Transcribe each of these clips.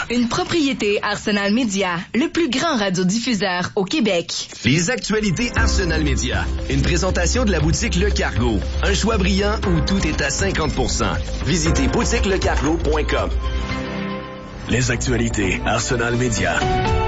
une propriété Arsenal Média, le plus grand radiodiffuseur au Québec. Les actualités Arsenal Média. Une présentation de la boutique Le Cargo. Un choix brillant où tout est à 50%. Visitez boutiquelecargo.com. Les actualités Arsenal Média.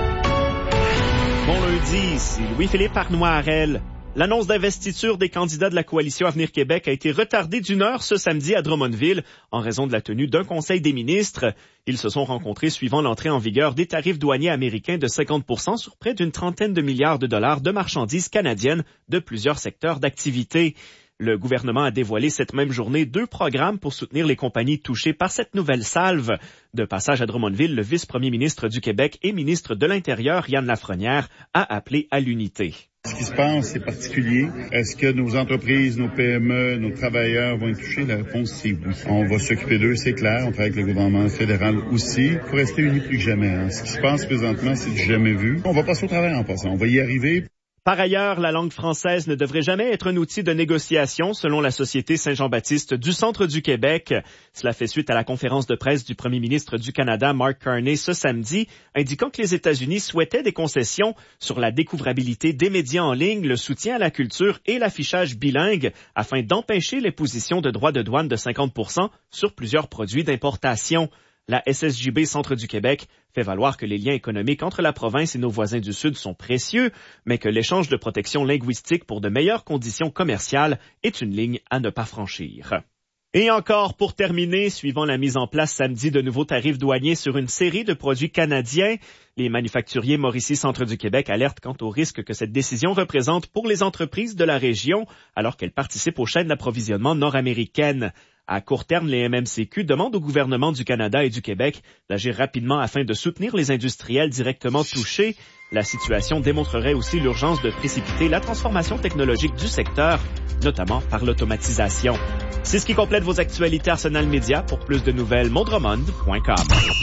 Bon lundi, ici Louis-Philippe Arnoirel. L'annonce d'investiture des candidats de la coalition Avenir Québec a été retardée d'1 heure ce samedi à Drummondville en raison de la tenue d'un conseil des ministres. Ils se sont rencontrés suivant l'entrée en vigueur des tarifs douaniers américains de 50% sur près d'une trentaine de milliards de dollars de marchandises canadiennes de plusieurs secteurs d'activité. Le gouvernement a dévoilé cette même journée 2 programmes pour soutenir les compagnies touchées par cette nouvelle salve. De passage à Drummondville, le vice-premier ministre du Québec et ministre de l'Intérieur, Yann Lafrenière, a appelé à l'unité. Ce qui se passe, c'est particulier. Est-ce que nos entreprises, nos PME, nos travailleurs vont être touchés? La réponse, c'est oui. On va s'occuper d'eux, c'est clair. On travaille avec le gouvernement fédéral aussi. Il faut rester unis plus que jamais. Ce qui se passe présentement, c'est du jamais vu. On va passer au travail en passant. On va y arriver. Par ailleurs, la langue française ne devrait jamais être un outil de négociation, selon la Société Saint-Jean-Baptiste du Centre du Québec. Cela fait suite à la conférence de presse du premier ministre du Canada, Mark Carney, ce samedi, indiquant que les États-Unis souhaitaient des concessions sur la découvrabilité des médias en ligne, le soutien à la culture et l'affichage bilingue, afin d'empêcher les positions de droits de douane de 50% sur plusieurs produits d'importation. La SSJB Centre du Québec fait valoir que les liens économiques entre la province et nos voisins du Sud sont précieux, mais que l'échange de protection linguistique pour de meilleures conditions commerciales est une ligne à ne pas franchir. Et encore, pour terminer, suivant la mise en place samedi de nouveaux tarifs douaniers sur une série de produits canadiens, les manufacturiers Mauricie Centre du Québec alertent quant au risque que cette décision représente pour les entreprises de la région, alors qu'elles participent aux chaînes d'approvisionnement nord-américaines. À court terme, les MMCQ demandent au gouvernement du Canada et du Québec d'agir rapidement afin de soutenir les industriels directement touchés. La situation démontrerait aussi l'urgence de précipiter la transformation technologique du secteur, notamment par l'automatisation. C'est ce qui complète vos actualités Arsenal Média. Pour plus de nouvelles, mondromond.com.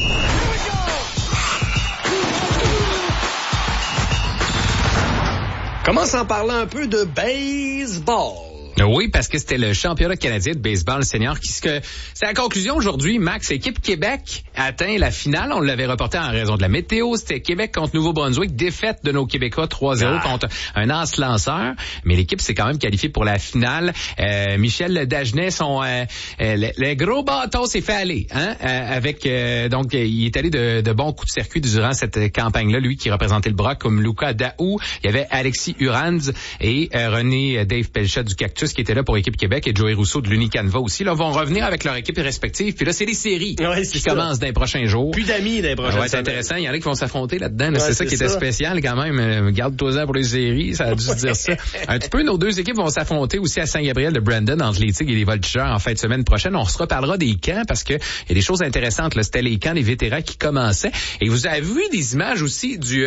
Commence en parlant un peu de baseball. Oui, parce que c'était le championnat canadien de baseball senior c'est la conclusion aujourd'hui. Max, l'équipe Québec a atteint la finale. On l'avait reporté en raison de la météo. C'était Québec contre Nouveau-Brunswick. Défaite de nos Québécois 3-0 contre un as-lanceur. Mais l'équipe s'est quand même qualifiée pour la finale. Michel Dagenet, le gros bâton s'est fait aller, donc il est allé de bons coups de circuit durant cette campagne-là. Lui qui représentait le Broc comme Luca Daou. Il y avait Alexis Uranz et René Dave Pelchat du Cactus qui était là pour l'équipe Québec et Joey Rousseau de l'Unicanva aussi. Là, vont revenir avec leur équipe respective. Puis là, c'est les séries qui commencent dans les prochains jours. Plus d'amis dans les prochains jours. C'est intéressant. Il y en a qui vont s'affronter là-dedans. Là. C'est ça qui était spécial quand même. Garde-toi-en pour les séries. Ça a dû se dire ça. Un petit peu, nos deux équipes vont s'affronter aussi à Saint-Gabriel de Brandon entre les Tigres et les Voltigeurs en fin de semaine prochaine. On se reparlera des camps parce que il y a des choses intéressantes. Là. C'était les camps des vétérans qui commençaient. Et vous avez vu des images aussi du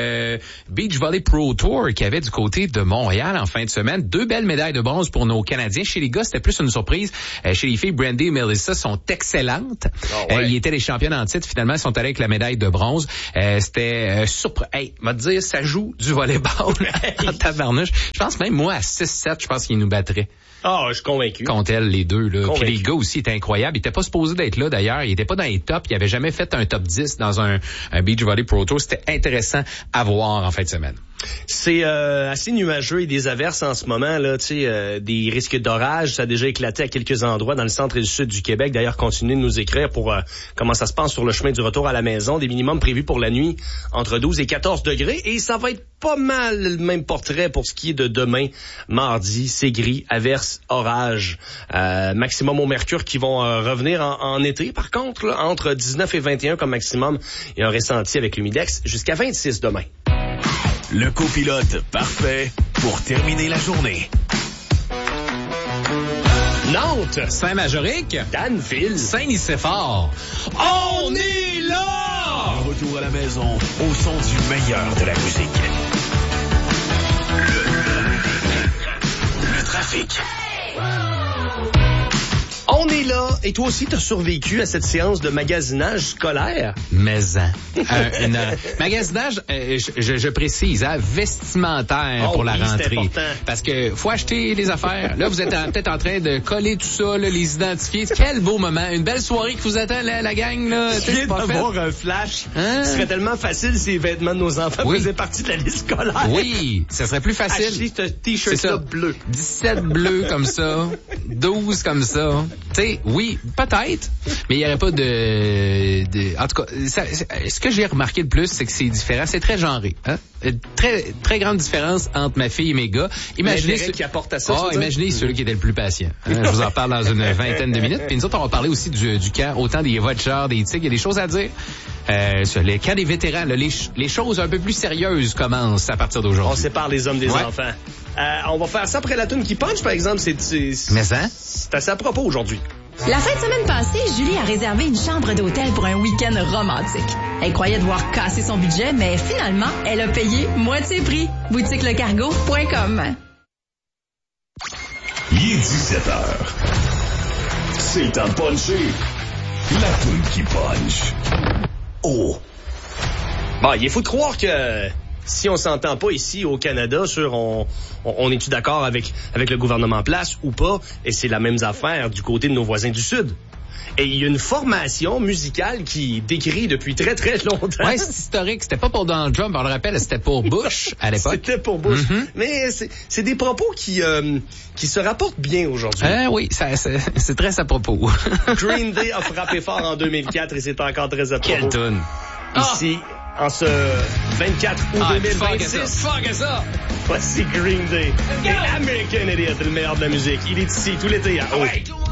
Beach Volley Pro Tour qui avait du côté de Montréal en fin de semaine. 2 belles médailles de bronze pour nos Canadiens. Chez les gars, c'était plus une surprise. Chez les filles, Brandy et Melissa sont excellentes. Ils étaient les championnes en titre. Finalement, ils sont allés avec la médaille de bronze. C'était surprenant. Hey, m'a dire, ça joue du volleyball en tabarnouche. Je pense même, moi, à 6-7, je pense qu'ils nous battraient. Ah, je suis convaincu. Contre elles, les deux, là. Puis les gars aussi étaient incroyables. Ils étaient pas supposés d'être là, d'ailleurs. Ils étaient pas dans les tops. Ils avaient jamais fait un top 10 dans un Beach Volley Pro Tour. C'était intéressant à voir en fin de semaine. C'est assez nuageux et des averses en ce moment, là, tu sais, des risques d'orage. Ça a déjà éclaté à quelques endroits dans le centre et le sud du Québec. D'ailleurs, continuez de nous écrire pour comment ça se passe sur le chemin du retour à la maison. Des minimums prévus pour la nuit entre 12 et 14 degrés. Et ça va être pas mal le même portrait pour ce qui est de demain, mardi. C'est gris, averses, orage. Maximum au mercure qui vont revenir en été. Par contre, là, entre 19 et 21 comme maximum. Et un ressenti avec l'humidex jusqu'à 26 demain. Le copilote parfait pour terminer la journée. Nantes, Saint-Majorique, Danville, Saint-Nicéphore. On est là! Un retour à la maison au son du meilleur de la musique. Le trafic. On est Et toi aussi, t'as survécu à cette séance de magasinage scolaire? Magasinage, je précise, vestimentaire pour la rentrée. Parce que faut acheter les affaires. Là, vous êtes peut-être en train de coller tout ça, là, les identifier. Quel beau moment. Une belle soirée qui vous attend, la gang. Là. Je viens d'avoir un flash. Ce serait tellement facile si les vêtements de nos enfants faisaient partie de la liste scolaire. Oui, ça serait plus facile. Acheter ce t-shirt-là bleu. 17 bleus comme ça, 12 comme ça. Tu sais, oui, peut-être, mais il n'y aurait pas en tout cas, ce que j'ai remarqué de plus, c'est que c'est différent. C'est très genré. Hein? Très, très grande différence entre ma fille et mes gars. Imaginez qui apporte à ça. Imaginez celui qui était le plus patient. Hein? Je vous en parle dans une vingtaine de minutes. Puis nous autres, on va parler aussi du camp, autant des Vultures, des Tigres. Il y a des choses à dire. Les camps des vétérans, là, les choses un peu plus sérieuses commencent à partir d'aujourd'hui. On sépare les hommes des enfants. On va faire ça après la toune qui punch, par exemple. Mais hein? C'est assez à propos aujourd'hui. La fin de semaine passée, Julie a réservé une chambre d'hôtel pour un week-end romantique. Elle croyait devoir casser son budget, mais finalement, elle a payé moitié prix. boutiquelecargo.com. Il est 17h. C'est le temps de puncher. La toune qui punch. Oh! Bon, il faut croire que si on s'entend pas ici au Canada sur on est-tu d'accord avec le gouvernement en place ou pas, et c'est la même affaire du côté de nos voisins du Sud. Et il y a une formation musicale qui décrit depuis très, très longtemps. Ouais, c'est historique. C'était pas pour Donald Trump, on le rappelle, c'était pour Bush à l'époque. C'était pour Bush. Mm-hmm. Mais c'est des propos qui se rapportent bien aujourd'hui. Oui, c'est très à propos. Green Day a frappé fort en 2004 et c'est encore très à propos. Quelle toune. Ici, en ce 24 août 2026. Fuck ça! Voici Green Day. Et American Idiot, le meilleur de la musique. Il est ici tout l'été.